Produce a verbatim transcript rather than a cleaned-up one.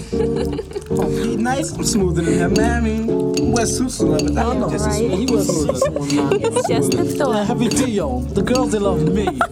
Oh, be nice. I'm smoother than him, man. I mean, West Susu love it. I know, Right. just a smooth. He was It's just a Yeah, thought. heavy Dio. The girls, they love me.